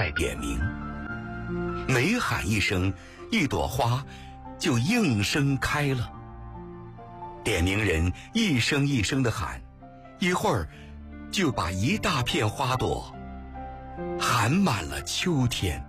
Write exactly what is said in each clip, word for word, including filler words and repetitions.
在点名。每喊一声，一朵花就应声开了。点名人一声一声地喊，一会儿就把一大片花朵喊满了秋天。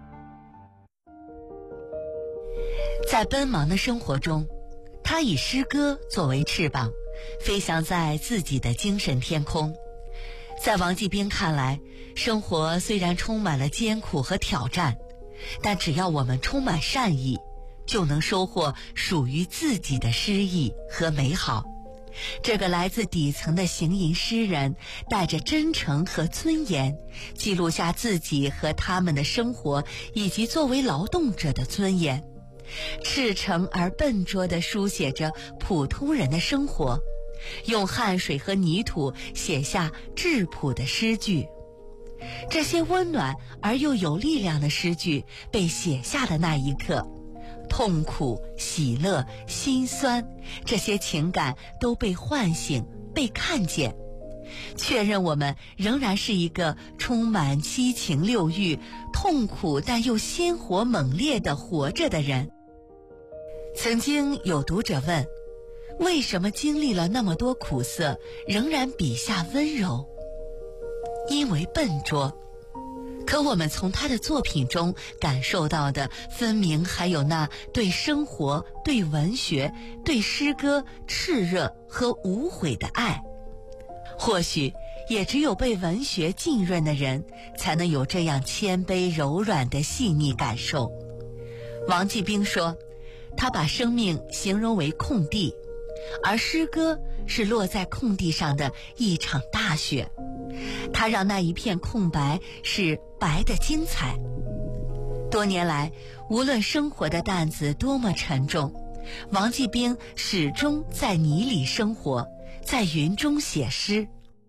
在奔忙的生活中，他以诗歌作为翅膀，飞翔在自己的精神天空。在王继兵看来，生活虽然充满了艰苦和挑战，但只要我们充满善意，就能收获属于自己的诗意和美好。这个来自底层的行吟诗人，带着真诚和尊严，记录下自己和他们的生活，以及作为劳动者的尊严，赤诚而笨拙地书写着普通人的生活，用汗水和泥土写下质朴的诗句。这些温暖而又有力量的诗句被写下的那一刻，痛苦、喜乐、心酸，这些情感都被唤醒、被看见，确认我们仍然是一个充满七情六欲、痛苦但又鲜活猛烈地活着的人。曾经有读者问，为什么经历了那么多苦涩，仍然笔下温柔？因为笨拙。可我们从他的作品中感受到的，分明还有那对生活、对文学、对诗歌炽热和无悔的爱。或许也只有被文学浸润的人，才能有这样谦卑柔软的细腻感受。王继兵说，他把生命形容为空地，而诗歌是落在空地上的一场大雪，他让那一片空白是白的精彩。多年来，无论生活的担子多么沉重，王继兵始终在泥里生活，在云中写诗。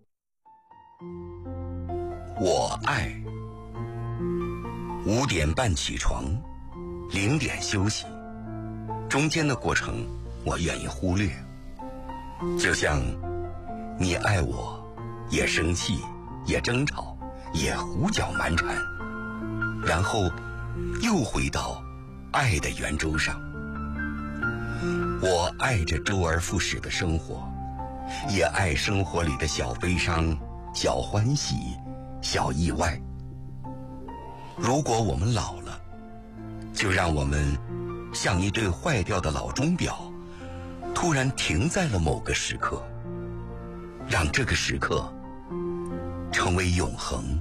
我爱。五点半起床，零点休息，中间的过程我愿意忽略。就像你爱我，也生气，也争吵，也胡搅蛮缠，然后又回到爱的圆周上。我爱着周而复始的生活，也爱生活里的小悲伤、小欢喜、小意外。如果我们老了，就让我们像一对坏掉的老钟表，突然停在了某个时刻，让这个时刻成为永恒。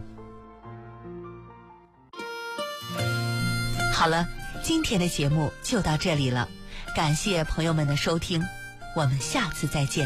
好了，今天的节目就到这里了，感谢朋友们的收听，我们下次再见。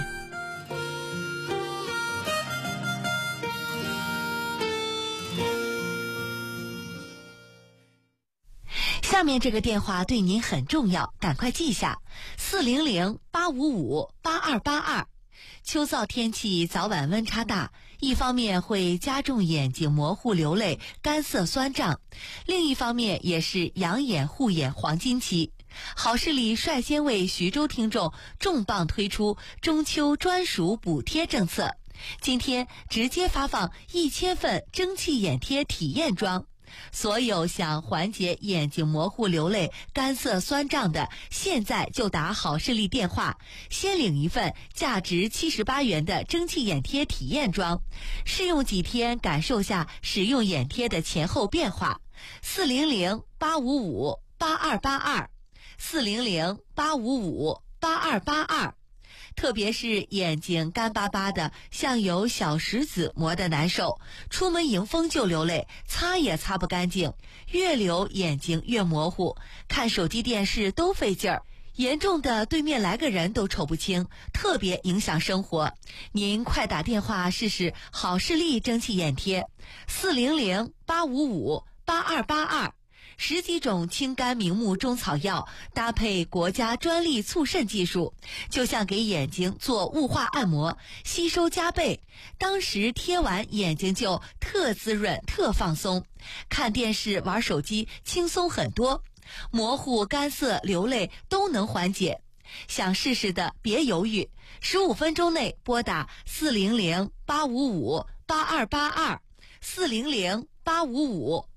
下面这个电话对您很重要，赶快记下四零零八五五八二八二。秋燥天气早晚温差大，一方面会加重眼睛模糊流泪、干涩酸胀，另一方面也是养眼护眼黄金期。好视力率先为徐州听众重磅推出中秋专属补贴政策，今天直接发放一千份蒸汽眼贴体验装。所有想缓解眼睛模糊流泪、干涩酸胀的，现在就打好视力电话，先领一份价值七十八元的蒸汽眼贴体验装，试用几天，感受下使用眼贴的前后变化。四零零八五五八二八二，四零零八五五八二八二。特别是眼睛干巴巴的，像有小石子磨得难受，出门迎风就流泪，擦也擦不干净，越流眼睛越模糊，看手机电视都费劲儿，严重的对面来个人都瞅不清，特别影响生活。您快打电话试试好视力蒸汽眼贴，四零零八五五八二八二。十几种清肝明目中草药搭配国家专利促渗技术，就像给眼睛做雾化按摩，吸收加倍，当时贴完眼睛就特滋润特放松，看电视玩手机轻松很多，模糊干涩流泪都能缓解。想试试的别犹豫，十五分钟内拨打四零零八五五八二八二，四零零八五五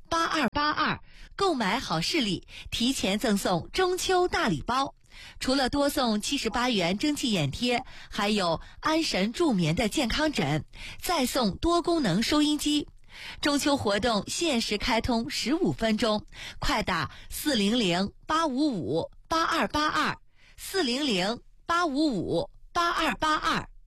八二八二，购买好视力提前赠送中秋大礼包。除了多送七十八元蒸汽眼贴，还有安神助眠的健康枕，再送多功能收音机。中秋活动限时开通十五分钟，快打四零零八五五八二八二，四零零八五五八二八二。